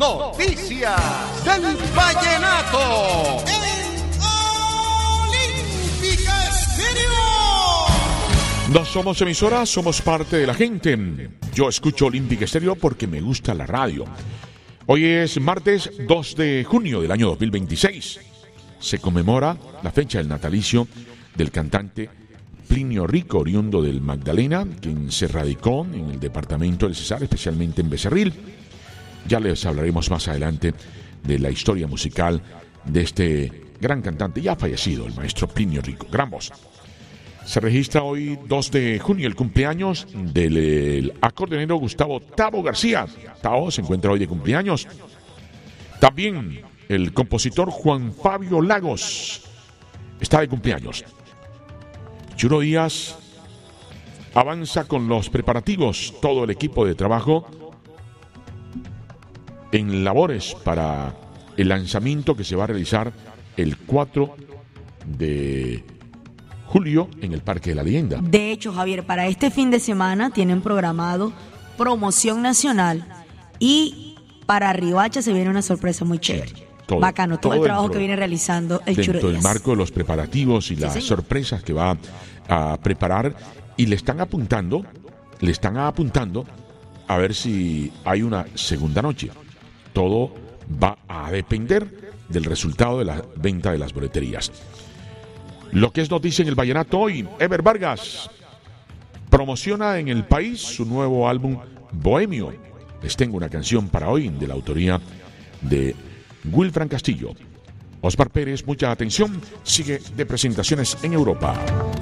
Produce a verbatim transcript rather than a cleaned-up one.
Noticias del Vallenato. Olímpica Estéreo. No somos emisora, somos parte de la gente. Yo escucho Olímpica Estéreo porque me gusta la radio. Hoy es martes dos de junio del año dos mil veintiséis. Se conmemora la fecha del natalicio del cantante Plinio Rico, oriundo del Magdalena, quien se radicó en el departamento del Cesar, especialmente en Becerril. Ya les hablaremos más adelante de la historia musical de este gran cantante ya fallecido, el maestro Plinio Rico. Gran voz. Se registra hoy dos de junio el cumpleaños del acordeonero Gustavo Tavo García. Tavo se encuentra hoy de cumpleaños. También el compositor Juan Fabio Lagos está de cumpleaños. Churo Díaz avanza con los preparativos, todo el equipo de trabajo en labores para el lanzamiento que se va a realizar el cuatro de julio en el Parque de la Leyenda. De hecho, Javier, para este fin de semana tienen programado promoción nacional y para Riohacha se viene una sorpresa muy chévere. Sí, todo, Bacano, todo, todo el trabajo dentro, que viene realizando el Churo Díaz. Dentro del marco de los preparativos y sí, las señor. sorpresas que va a preparar, y le están apuntando, le están apuntando a ver si hay una segunda noche. Todo va a depender del resultado de la venta de las boleterías. Lo que es noticia en el Vallenato hoy, Ever Vargas promociona en el país su nuevo álbum Bohemio. Les tengo una canción para hoy de la autoría de Wilfran Castillo. Osmar Pérez, mucha atención, sigue de presentaciones en Europa.